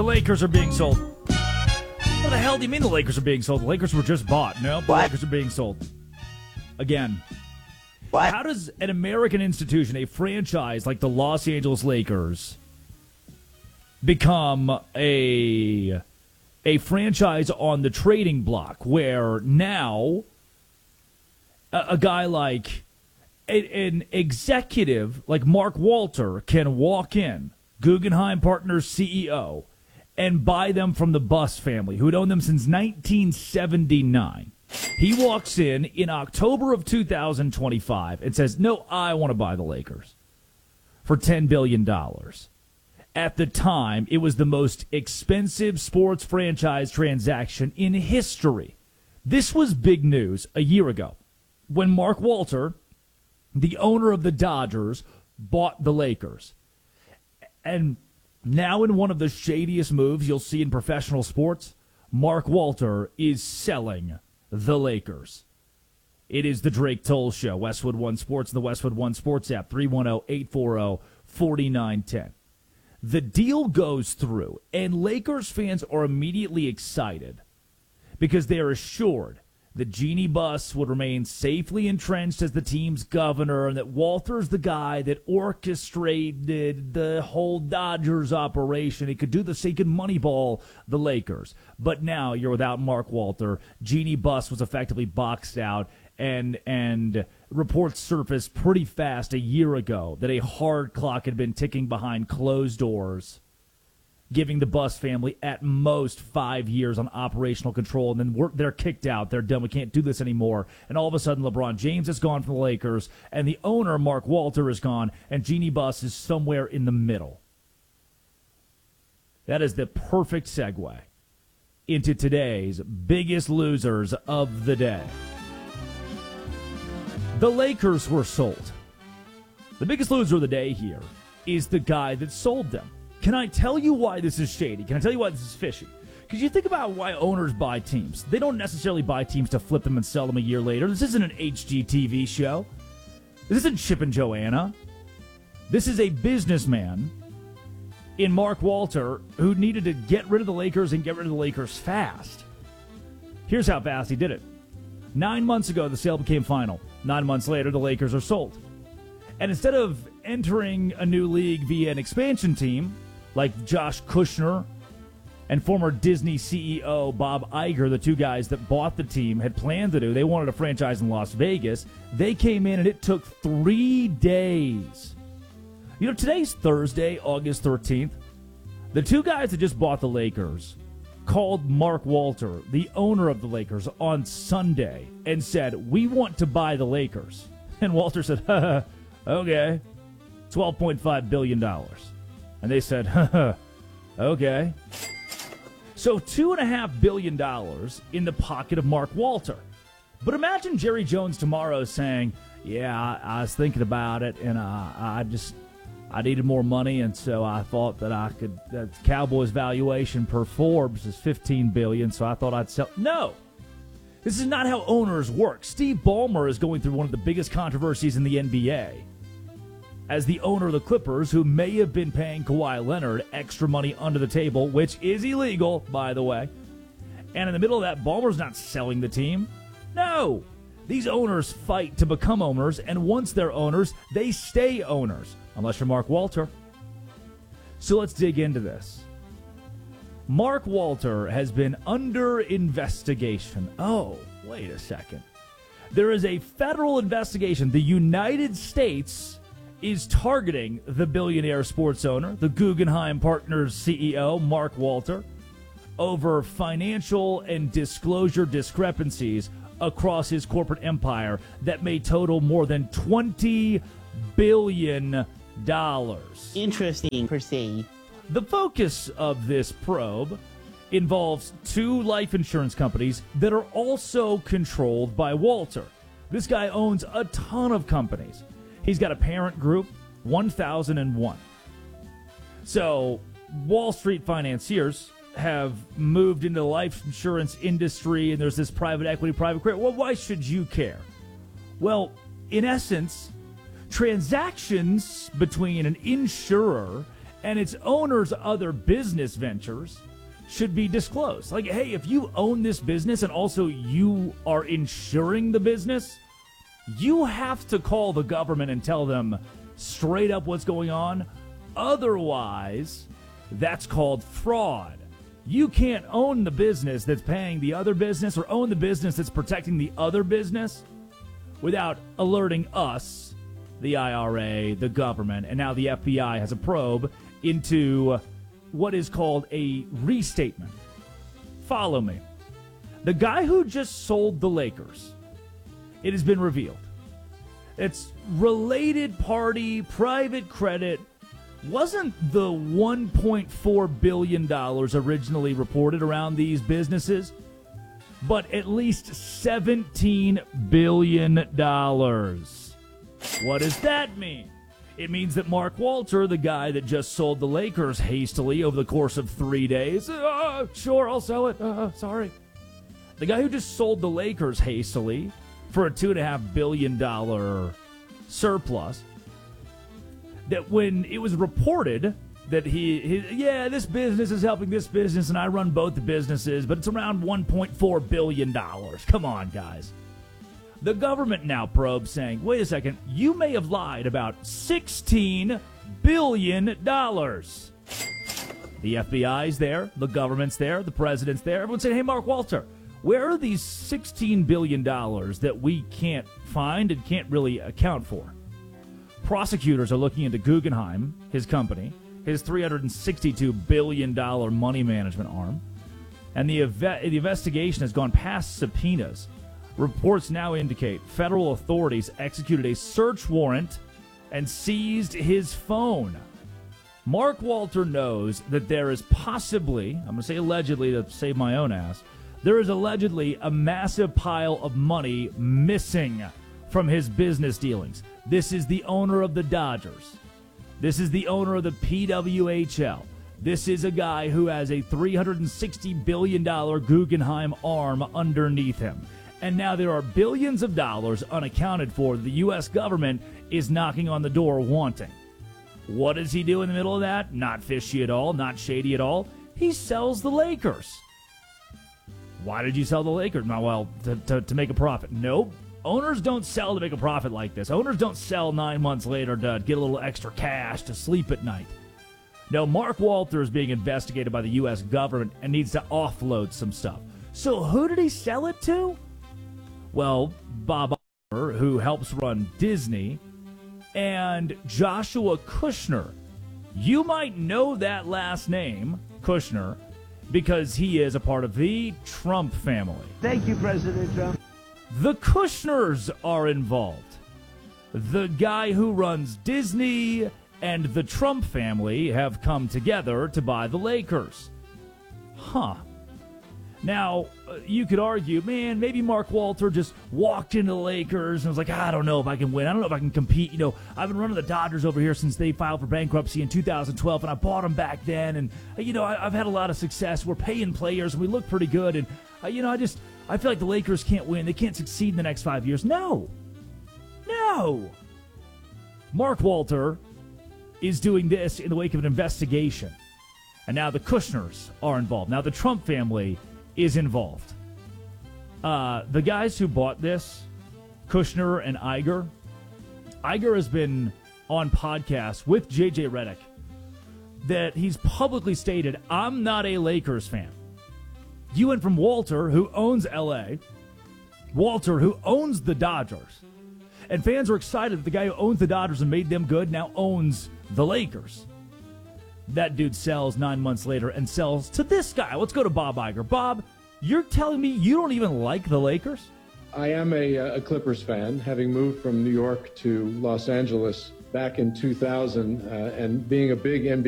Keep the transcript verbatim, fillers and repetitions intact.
Lakers are being sold. What the hell do you mean the Lakers are being sold? The Lakers were just bought. No, the What? Lakers are being sold. Again. What? How does an American institution, a franchise like the Los Angeles Lakers, become a a franchise on the trading block where now a, a guy like a, an executive like Mark Walter can walk in, Guggenheim Partners C E O, and buy them from the Buss family, who had owned them since nineteen seventy-nine. He walks in in October of two thousand twenty-five and says, no, I want to buy the Lakers for ten billion dollars. At the time, it was the most expensive sports franchise transaction in history. This was big news a year ago when Mark Walter, the owner of the Dodgers, bought the Lakers. And now in one of the shadiest moves you'll see in professional sports, Mark Walter is selling the Lakers. It is the Drake Toll Show. Westwood One Sports and the Westwood One Sports app, three one zero, eight four zero, four nine one zero. The deal goes through, and Lakers fans are immediately excited because they are assured that Jeannie Buss would remain safely entrenched as the team's governor and that Walter's the guy that orchestrated the whole Dodgers operation. He could do the he could moneyball the Lakers. But now you're without Mark Walter. Jeannie Buss was effectively boxed out, and and reports surfaced pretty fast a year ago that a hard clock had been ticking behind closed doors, giving the Buss family at most five years on operational control, and then we're, they're kicked out. They're done. We can't do this anymore. And all of a sudden, LeBron James is gone from the Lakers, and the owner, Mark Walter, is gone, and Jeannie Buss is somewhere in the middle. That is the perfect segue into today's biggest losers of the day. The Lakers were sold. The biggest loser of the day here is the guy that sold them. Can I tell you why this is shady? Can I tell you why this is fishy? Because you think about why owners buy teams. They don't necessarily buy teams to flip them and sell them a year later. This isn't an H G T V show. This isn't Chip and Joanna. This is a businessman in Mark Walter who needed to get rid of the Lakers and get rid of the Lakers fast. Here's how fast he did it. Nine months ago, the sale became final. Nine months later, the Lakers are sold. And instead of entering a new league via an expansion team, like Josh Kushner and former Disney C E O Bob Iger, the two guys that bought the team, had planned to do, they wanted a franchise in Las Vegas. They came in, and it took three days. You know, today's Thursday, August thirteenth. The two guys that just bought the Lakers called Mark Walter, the owner of the Lakers, on Sunday and said, we want to buy the Lakers. And Walter said, haha, okay, twelve point five billion dollars. And they said, haha, okay. So two point five billion dollars in the pocket of Mark Walter. But imagine Jerry Jones tomorrow saying, yeah, I, I was thinking about it, and uh, I just... I needed more money, and so I thought that I could. That Cowboys' valuation per Forbes is fifteen billion dollars, so I thought I'd sell. No, this is not how owners work. Steve Ballmer is going through one of the biggest controversies in the N B A as the owner of the Clippers, who may have been paying Kawhi Leonard extra money under the table, which is illegal, by the way. And in the middle of that, Ballmer's not selling the team. No, these owners fight to become owners, and once they're owners, they stay owners. Unless you're Mark Walter. So let's dig into this. Mark Walter has been under investigation. Oh, wait a second. There is a federal investigation. The United States is targeting the billionaire sports owner, the Guggenheim Partners C E O, Mark Walter, over financial and disclosure discrepancies across his corporate empire that may total more than twenty billion dollars. Dollars. Interesting, proceed. The focus of this probe involves two life insurance companies that are also controlled by Walter. This guy owns a ton of companies. He's got a parent group, one thousand one. So Wall Street financiers have moved into the life insurance industry, and there's this private equity, private credit. Well, why should you care? Well, in essence, transactions between an insurer and its owner's other business ventures should be disclosed. Like, hey, if you own this business and also you are insuring the business, you have to call the government and tell them straight up what's going on. Otherwise, that's called fraud. You can't own the business that's paying the other business or own the business that's protecting the other business without alerting us, the I R A, the government, and now the F B I has a probe into what is called a restatement. Follow me. The guy who just sold the Lakers, it has been revealed, it's related party private credit wasn't the one point four billion dollars originally reported around these businesses, but at least seventeen billion dollars. What does that mean? It means that Mark Walter, the guy that just sold the Lakers hastily over the course of three days, uh, sure, I'll sell it, uh, sorry. The guy who just sold the Lakers hastily for a two point five billion dollars surplus, that when it was reported that he, he, yeah, this business is helping this business and I run both the businesses, but it's around one point four billion dollars. Come on, guys. The government now probes saying, wait a second, you may have lied about sixteen billion dollars. The F B I's there, the government's there, the president's there. Everyone's saying, hey, Mark Walter, where are these sixteen billion dollars that we can't find and can't really account for? Prosecutors are looking into Guggenheim, his company, his three hundred sixty-two billion dollars money management arm, and the, ev- the investigation has gone past subpoenas. Reports now indicate federal authorities executed a search warrant and seized his phone. Mark Walter knows that there is possibly, I'm going to say allegedly to save my own ass, there is allegedly a massive pile of money missing from his business dealings. This is the owner of the Dodgers. This is the owner of the P W H L. This is a guy who has a three hundred sixty billion dollars Guggenheim arm underneath him. And now there are billions of dollars unaccounted for that the U S government is knocking on the door wanting. What does he do in the middle of that? Not fishy at all, not shady at all. He sells the Lakers. Why did you sell the Lakers? Well, to, to, to make a profit. Nope. Owners don't sell to make a profit like this. Owners don't sell nine months later to get a little extra cash to sleep at night. No, Mark Walter is being investigated by the U S government and needs to offload some stuff. So who did he sell it to? Well, Bob Iger, who helps run Disney, and Joshua Kushner. You might know that last name, Kushner, because he is a part of the Trump family. Thank you, President Trump. The Kushners are involved. The guy who runs Disney and the Trump family have come together to buy the Lakers. Huh. Now, uh, you could argue, man, maybe Mark Walter just walked into the Lakers and was like, I don't know if I can win. I don't know if I can compete. You know, I've been running the Dodgers over here since they filed for bankruptcy in two thousand twelve, and I bought them back then. And, uh, you know, I, I've had a lot of success. We're paying players, and we look pretty good. And, uh, you know, I just, I feel like the Lakers can't win. They can't succeed in the next five years. No. No. Mark Walter is doing this in the wake of an investigation. And now the Kushners are involved. Now the Trump family is involved. Uh, the guys who bought this, Kushner and Iger, Iger has been on podcasts with J J Redick that he's publicly stated, I'm not a Lakers fan. You went from Walter, who owns L A, Walter, who owns the Dodgers, and fans are excited that the guy who owns the Dodgers and made them good now owns the Lakers. That dude sells nine months later and sells to this guy. Let's go to Bob Iger. Bob, you're telling me you don't even like the Lakers? I am a, a Clippers fan, having moved from New York to Los Angeles back in two thousand, uh, and being a big N B A